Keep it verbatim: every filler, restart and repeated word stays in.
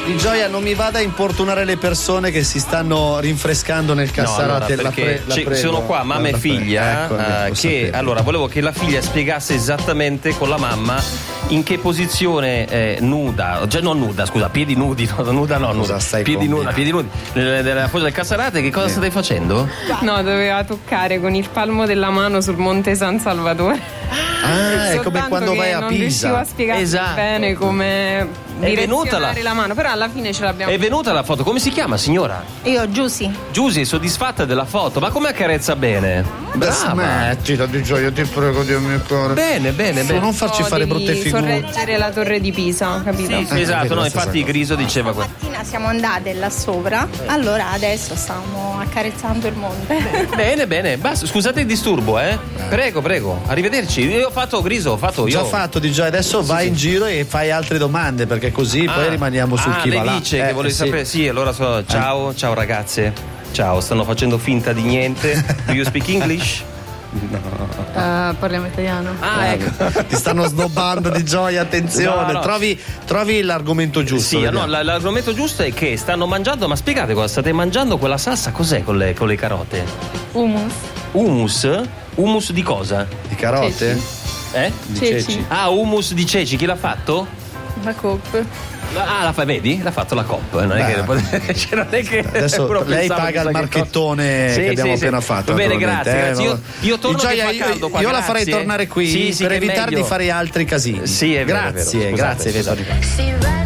Di Gioia, non mi vada a importunare le persone che si stanno rinfrescando nel Cassarate. No, allora, perché la pre- la ci sono qua mamma e figlia, ecco, eh, che sapevo. allora volevo che la figlia spiegasse esattamente con la mamma in che posizione eh, nuda, cioè non nuda, scusa, piedi nudi, no, nuda no, nuda, piedi nuda, piedi nudi nella foce del Cassarate, che cosa eh. state facendo? No, doveva toccare con il palmo della mano sul Monte San Salvatore. Ah, è come quando vai a non Pisa. Non riuscivo a spiegare esatto. bene come è venuta la... la mano, però alla fine ce l'abbiamo. È venuta la foto, come si chiama signora? Io, Giusy. Giusy, è soddisfatta della foto, ma come accarezza bene? Brava. Smettila Di Gioia, ti prego, Dio mio cuore. Bene, bene, bene. Non farci oh, fare brutte figure. Sorreggere la torre di Pisa, capito? Sì, sì, esatto, no, infatti Griso diceva questo. Stamattina siamo andate là sopra, allora adesso stiamo accarezzando il monte. Bene, bene, basta, scusate il disturbo, eh. Prego, prego, arrivederci. Io ho fatto Griso, ho fatto io. Già fatto Di Gioia, adesso sì, vai sì. in giro e fai altre domande, perché così ah, poi rimaniamo sul ah, chi va là. lei dice eh, che vuole sì. sapere, sì, allora so, ciao, eh. ciao ragazze. Ciao, stanno facendo finta di niente. Do you speak English? No. Uh, parliamo italiano. Ah, ecco. Ti stanno snobbando Di Gioia, attenzione. No, no. Trovi, trovi l'argomento giusto. Sì, no, l'argomento giusto è che stanno mangiando, ma spiegate cosa state mangiando, quella salsa cos'è con le, con le carote? Hummus. Hummus? Hummus di cosa? Di carote? Ceci. Eh? Di ceci. ceci. Ah, hummus di ceci, chi l'ha fatto? La Coop. Ah, la fa, vedi? L'ha fatto la Coop. Non è che, cioè, non è che adesso lei paga il marchettone che, sì, che abbiamo sì, appena sì. fatto. Va bene, grazie. Eh, grazie. Io, io torno Gioia, che fa io, caldo qua, io la grazie. farei tornare qui sì, sì, per evitare meglio. di fare altri casini. Sì, è vero, grazie, è vero. Scusate, grazie. scusate.